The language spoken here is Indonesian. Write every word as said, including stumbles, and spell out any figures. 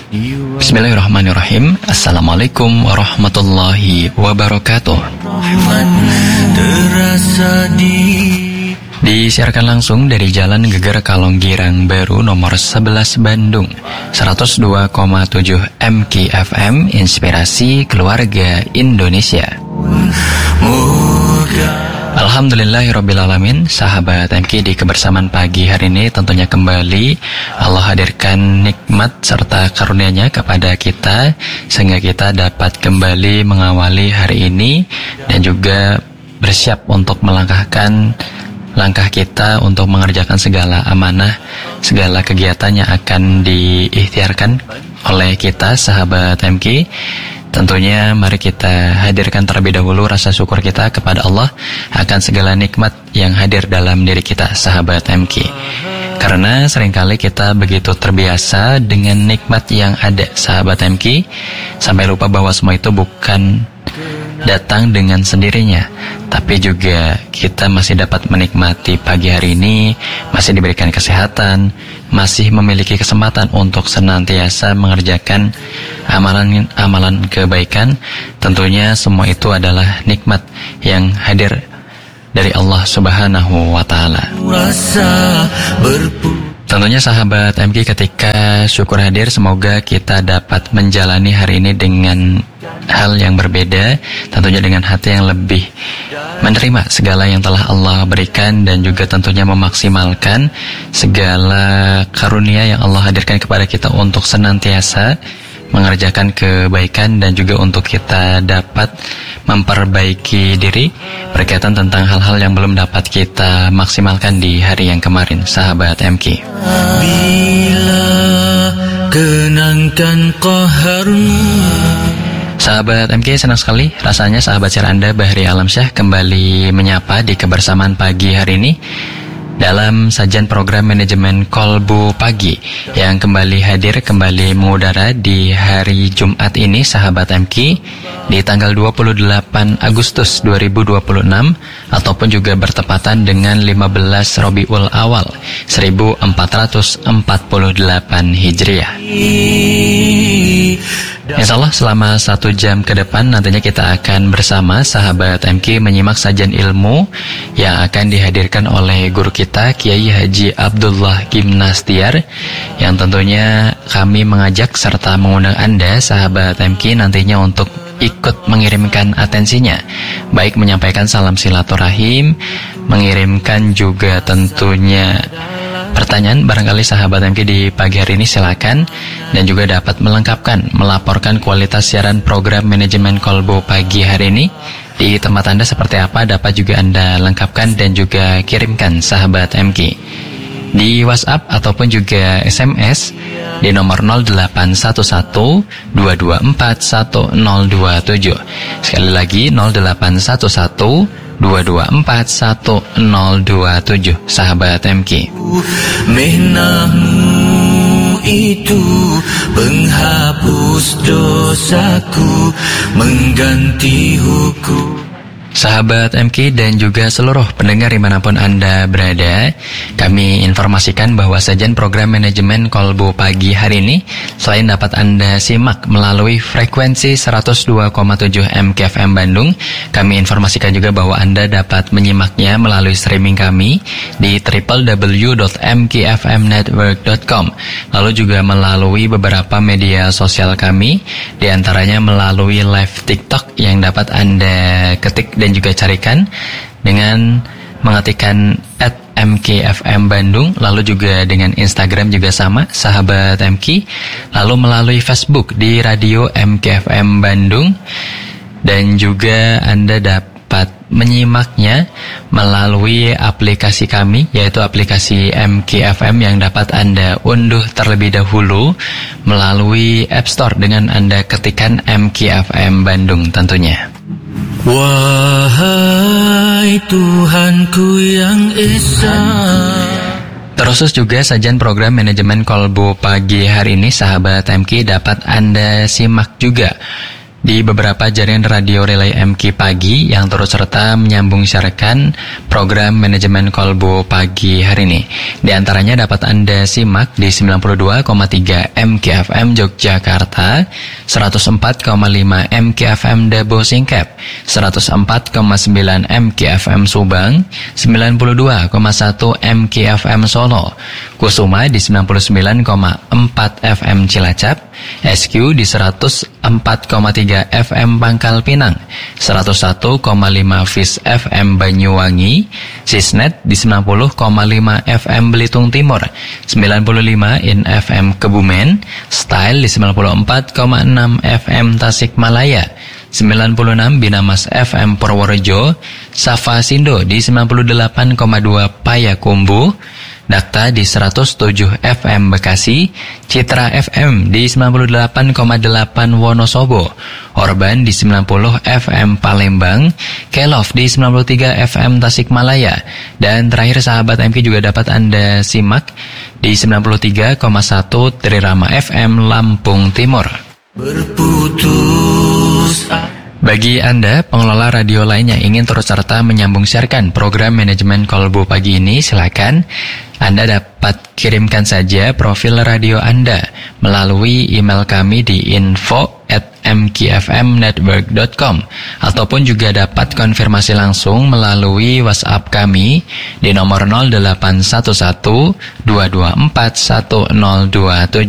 Bismillahirrahmanirrahim. Assalamualaikum warahmatullahi wabarakatuh. Disiarkan langsung dari Jalan Geger Kalong Girang Baru nomor sebelas Bandung, seratus dua koma tujuh M K F M, Inspirasi Keluarga Indonesia. Alhamdulillahirrabbilalamin. Sahabat M K, di kebersamaan pagi hari ini tentunya kembali Allah hadirkan nikmat serta karunia-Nya kepada kita, sehingga kita dapat kembali mengawali hari ini dan juga bersiap untuk melangkahkan langkah kita untuk mengerjakan segala amanah, segala kegiatan yang akan diikhtiarkan oleh kita, sahabat M K. Tentunya mari kita hadirkan terlebih dahulu rasa syukur kita kepada Allah akan segala nikmat yang hadir dalam diri kita, sahabat M K. Karena seringkali kita begitu terbiasa dengan nikmat yang ada, sahabat M K, sampai lupa bahwa semua itu bukan datang dengan sendirinya, tapi juga kita masih dapat menikmati pagi hari ini, masih diberikan kesehatan, masih memiliki kesempatan untuk senantiasa mengerjakan amalan-amalan kebaikan. Tentunya semua itu adalah nikmat yang hadir dari Allah Subhanahu wa Ta'ala. Tentunya sahabat M K, ketika syukur hadir, semoga kita dapat menjalani hari ini dengan hal yang berbeda, tentunya dengan hati yang lebih menerima segala yang telah Allah berikan, dan juga tentunya memaksimalkan segala karunia yang Allah hadirkan kepada kita untuk senantiasa mengerjakan kebaikan, dan juga untuk kita dapat memperbaiki diri berkaitan tentang hal-hal yang belum dapat kita maksimalkan di hari yang kemarin, sahabat M K. Bila kenangkan qaharmu. Sahabat M K, senang sekali rasanya sahabat share Anda Bahri Alamsyah kembali menyapa di kebersamaan pagi hari ini dalam sajian program manajemen Kolbu Pagi yang kembali hadir, kembali mengudara di hari Jumat ini, sahabat M K, di tanggal dua puluh delapan Agustus dua ribu dua puluh enam, ataupun juga bertepatan dengan lima belas Rabiul Awal seribu empat ratus empat puluh delapan Hijriah. Insyaallah selama satu jam ke depan nantinya kita akan bersama sahabat M K menyimak sajian ilmu yang akan dihadirkan oleh guru kita Kiai Haji Abdullah Gimnastiar, yang tentunya kami mengajak serta mengundang Anda sahabat M K nantinya untuk ikut mengirimkan atensinya, baik menyampaikan salam silaturahim, mengirimkan juga tentunya pertanyaan barangkali sahabat M K di pagi hari ini, silakan, dan juga dapat melengkapkan, melaporkan kualitas siaran program manajemen Kolbu Pagi hari ini di tempat Anda seperti apa, dapat juga Anda lengkapkan dan juga kirimkan sahabat M K di WhatsApp ataupun juga S M S di nomor nol delapan satu satu dua dua empat satu nol dua tujuh. Sekali lagi nol delapan satu satu dua dua empat satu nol dua tujuh, sahabat M K. Mehnahmu itu penghapus dosaku, mengganti hukum. Sahabat M K dan juga seluruh pendengar dimanapun Anda berada, kami informasikan bahwa sajian program manajemen Kolbu Pagi hari ini selain dapat Anda simak melalui frekuensi seratus dua koma tujuh M K F M Bandung, kami informasikan juga bahwa Anda dapat menyimaknya melalui streaming kami di w w w dot m k f m network dot com, lalu juga melalui beberapa media sosial kami, diantaranya melalui live TikTok yang dapat Anda ketik dan juga carikan dengan mengetikkan at M K F M Bandung, lalu juga dengan Instagram juga sama, sahabat M K, lalu melalui Facebook di Radio M K F M Bandung, dan juga Anda dapat menyimaknya melalui aplikasi kami, yaitu aplikasi M K F M yang dapat Anda unduh terlebih dahulu melalui App Store dengan Anda ketikkan M K F M Bandung tentunya. Wahai Tuhanku yang Esa. Terus juga sajian program manajemen Kolbu Pagi hari ini, sahabat M K, dapat Anda simak juga di beberapa jaringan radio Relay M K Pagi yang turut serta menyambung siarkan program manajemen Kolbu pagi hari ini. Di antaranya dapat Anda simak di sembilan puluh dua koma tiga M K F M Yogyakarta, seratus empat koma lima M K F M Dabo Singkep, seratus empat koma sembilan M K F M Subang, sembilan puluh dua koma satu M K F M Solo, Kusuma di sembilan puluh sembilan koma empat F M Cilacap, S Q di seratus empat koma tiga F M Pangkal Pinang, seratus satu koma lima Fis F M Banyuwangi, Sisnet di sembilan puluh koma lima F M Belitung Timur, sembilan puluh lima In F M Kebumen, Style di sembilan puluh empat koma enam F M Tasikmalaya, sembilan puluh enam Binamas F M Purworejo, Safa Sindo di sembilan puluh delapan koma dua Payakumbuh, Dakta di seratus tujuh F M Bekasi, Citra F M di sembilan puluh delapan koma delapan Wonosobo, Orban di sembilan puluh F M Palembang, Kelov di sembilan puluh tiga F M Tasikmalaya, dan terakhir sahabat M K juga dapat Anda simak di sembilan puluh tiga koma satu Trirama F M Lampung Timur. Berputus. Bagi Anda, pengelola radio lainnya ingin terus serta menyambung siarkan program manajemen Kolbu pagi ini, silakan Anda dapat kirimkan saja profil radio Anda melalui email kami di info at m k f m network dot com ataupun juga dapat konfirmasi langsung melalui WhatsApp kami di nomor nol delapan satu satu dua dua empat satu nol dua tujuh.